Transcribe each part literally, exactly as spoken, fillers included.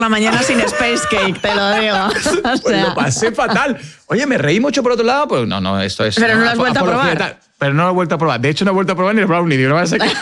la mañana sin Space Cake, te lo digo. O sea. Pues lo pasé fatal. Oye, me reí mucho por otro lado, pues no, no, esto es... Pero no, no lo has vuelto a probar. Pero no lo he vuelto a probar. De hecho, no he vuelto a probar ni el brownie. Digo, no va a ser que,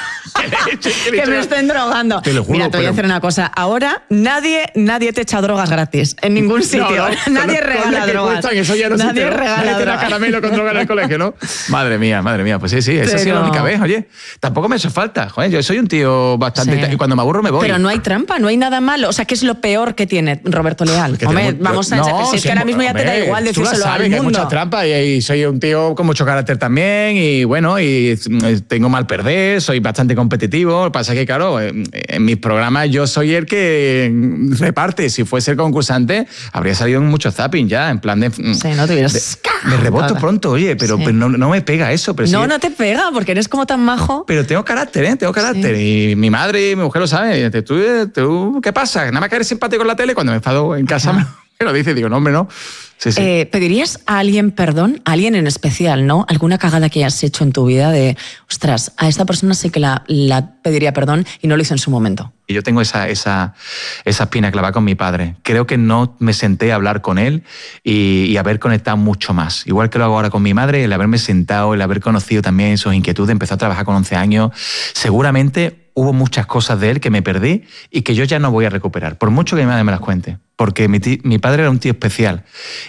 que me estén drogando. Te lo juro, Mira, te voy pero... a hacer una cosa. Ahora nadie, nadie te echa drogas gratis. En ningún sitio. No, no, nadie con regala que drogas. Cuestan, eso ya no nadie sitio, regala nadie drogas. caramelo con droga en el colegio, ¿no? Madre mía, madre mía. Pues sí, sí, esa pero... ha sido la única vez, oye. Tampoco me hace falta. Joder, yo soy un tío bastante... Sí. Y cuando me aburro me voy. Pero no hay trampa, no hay nada malo. O sea, ¿qué es lo peor que tiene Roberto Leal? Hombre, tengo... vamos a... No, si es que ahora mismo ya hombre, te da igual decírselo al mundo. Que hay mucha trampa y, y soy un tío con mucho carácter también y bueno, y tengo mal perder, soy bastante competitivo. Lo que pasa es que, claro, en, en mis programas yo soy el que reparte. Si fuese el concursante, habría salido en mucho zapping ya, en plan de... Sí, no tuvieras... De, me reboto pronto, oye, pero, sí. pero no, no me pega eso. Pero no, sí, no te pega, porque eres como tan majo. Pero tengo carácter, ¿eh? Tengo carácter. Sí. Y mi madre y mi mujer lo saben. ¿Tú, tú, ¿Qué pasa? Nada más que eres simpático en la tele. Cuando me enfado en casa me, me lo dice y digo, no, hombre, no. Sí, sí. Eh, ¿Pedirías a alguien perdón? A alguien en especial, ¿no? ¿Alguna cagada que hayas hecho en tu vida de, ostras, a esta persona sé que la, la pediría perdón y no lo hizo en su momento? Y yo tengo esa, esa, esa espina clavada con mi padre. Creo que no me senté a hablar con él y, y haber conectado mucho más. Igual que lo hago ahora con mi madre, el haberme sentado, el haber conocido también sus inquietudes. Empezó a trabajar con once años. Seguramente hubo muchas cosas de él que me perdí y que yo ya no voy a recuperar, por mucho que mi madre me las cuente. Porque mi, tí, mi padre era un tío especial.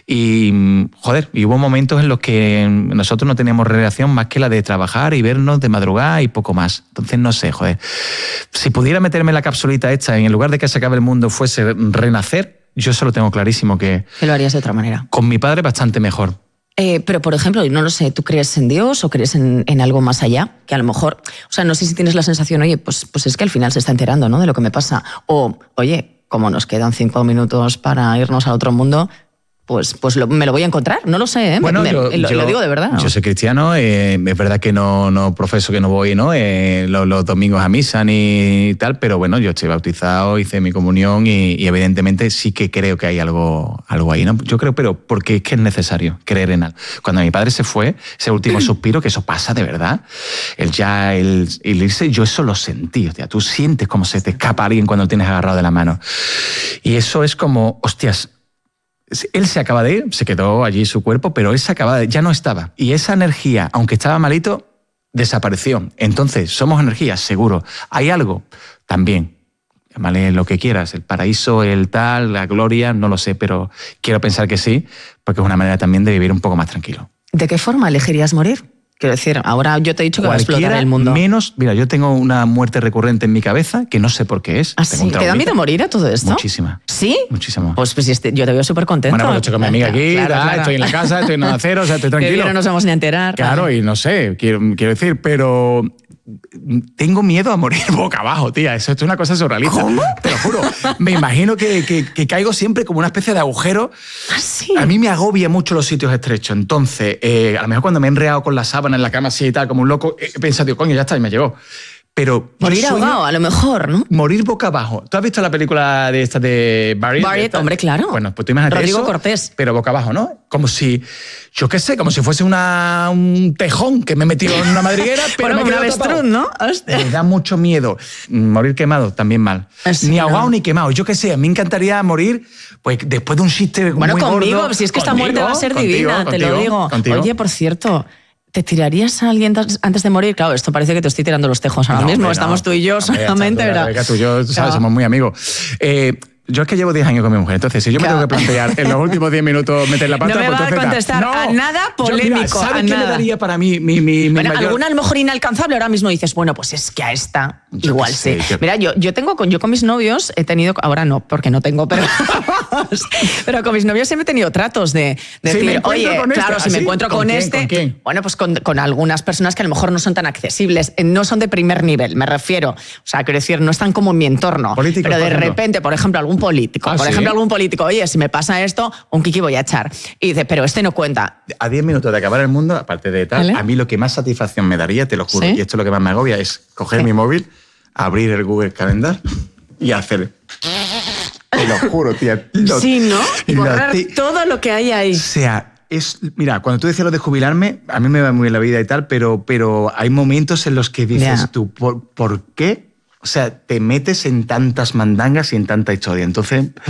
Y, joder, y hubo momentos en los que nosotros no teníamos relación más que la de trabajar y vernos de madrugada y poco más. Entonces, no sé, joder. Si pudiera meterme la capsulita esta y en lugar de que se acabe el mundo fuese renacer, yo eso lo tengo clarísimo que... Que lo harías de otra manera. Con mi padre bastante mejor. Eh, pero, por ejemplo, no lo sé, ¿tú crees en Dios o crees en, en algo más allá? Que a lo mejor, o sea, no sé si tienes la sensación, oye, pues, pues es que al final se está enterando, ¿no?, de lo que me pasa. O, oye, como nos quedan cinco minutos para irnos al otro mundo, pues, pues lo, me lo voy a encontrar. No lo sé, ¿eh? Bueno, me, yo, me, lo, yo, lo digo de verdad, ¿no? Yo soy cristiano, eh, es verdad que no, no profeso que no voy, ¿no? Eh, los, los domingos a misa ni tal, pero bueno, yo estoy bautizado, hice mi comunión y, y evidentemente sí que creo que hay algo, algo ahí, ¿no? Yo creo, pero porque es que es necesario creer en algo. Cuando mi padre se fue, ese último suspiro, que eso pasa de verdad, el ya, el, el irse, yo eso lo sentí, hostia, tú sientes cómo se te escapa alguien cuando lo tienes agarrado de la mano. Y eso es como, hostias, él se acaba de ir, se quedó allí su cuerpo, pero él se acaba de ir, ya no estaba. Y esa energía, aunque estaba malito, desapareció. Entonces, somos energía, seguro. ¿Hay algo? También. Llámale lo que quieras, el paraíso, el tal, la gloria, no lo sé, pero quiero pensar que sí, porque es una manera también de vivir un poco más tranquilo. ¿De qué forma elegirías morir? Quiero decir, ahora yo te he dicho que Cualquiera, va a explotar el mundo. Menos, mira, yo tengo una muerte recurrente en mi cabeza que no sé por qué es. ¿Ah, sí? ¿Te da miedo morir a todo esto? Muchísima. ¿Sí? Muchísimo. Pues, pues este, yo te veo súper contento. Bueno, pues estoy con mi amiga aquí, claro, da, claro. estoy en la casa, estoy en Onda Cero, o sea, estoy tranquilo. Que no nos vamos ni a enterar. Claro, vale. Y no sé, quiero, quiero decir, pero... Tengo miedo a morir boca abajo, tía. Eso es una cosa surrealista. ¿Cómo? Te lo juro. Me imagino que, que, que caigo siempre como una especie de agujero. ¿Ah, sí? A mí me agobia mucho los sitios estrechos. Entonces, eh, a lo mejor cuando me he enredado con la sábana en la cama así y tal, como un loco, he pensado, tío, coño, ya está, y me llegó. Pero morir ahogado, a lo mejor, ¿no? Morir boca abajo. ¿Tú has visto la película de esta de Barry? Barry, hombre, claro. Bueno, pues tú imagínate Rodrigo eso, Cortés. pero boca abajo, ¿no? Como si, yo qué sé, como si fuese una, un tejón que me he metido en una madriguera, pero bueno, me he un avestruz, ¿no? Hostia. Me da mucho miedo. Morir quemado, también mal. Sí, ni ahogado no. ni quemado. Yo qué sé, a mí me encantaría morir pues después de un chiste bueno, muy conmigo, gordo. si es que esta Contigo, muerte va a ser contigo, divina, contigo, te lo digo. Contigo. Oye, por cierto... ¿Te tirarías a alguien antes de morir? Claro, esto parece que te estoy tirando los tejos ahora No, mismo. hombre, Estamos no. tú y yo Hombre, solamente, está, ¿verdad? Tú y yo, tú sabes, Claro. somos muy amigos. Eh, yo es que llevo diez años con mi mujer, entonces si yo Claro. me tengo que plantear en los últimos diez minutos meter la pata... No me pues va a entonces, contestar no. a nada polémico, Yo, mira, ¿sabes a qué nada? me daría para mí mi, mi, mi Bueno, mayor... alguna a lo mejor inalcanzable, ahora mismo dices, bueno, pues es que a esta Yo igual qué sé, sí. yo- Mira, yo, yo tengo con, yo con mis novios he tenido, ahora no, porque no tengo, pero, pero con mis novios siempre he tenido tratos de, de Si me decir, encuentro oye, con este, claro, si me ¿así? encuentro ¿Con con, quién, este, con quién? bueno, pues con, con algunas personas que a lo mejor no son tan accesibles, eh, no son de primer nivel, me refiero. O sea, quiero decir, no están como en mi entorno. Políticos, pero de por ejemplo. repente, por ejemplo, algún político, Ah, por ¿sí? ejemplo, algún político, oye, si me pasa esto, un kiki voy a echar. Y dice, pero este no cuenta. A diez minutos de acabar el mundo, aparte de tal, ¿Vale? a mí lo que más satisfacción me daría, te lo juro, ¿Sí? y esto es lo que más me agobia, es coger ¿Qué? mi móvil, abrir el Google Calendar y hacer... Te lo juro, tía. Lo- Sí, ¿no? lo- Borrar te- todo lo que hay ahí. O sea, es, mira, cuando tú decías lo de jubilarme, a mí me va muy bien la vida y tal, pero, pero hay momentos en los que dices Ya. tú, ¿por, ¿por qué O sea, te metes en tantas mandangas y en tanta historia. Entonces,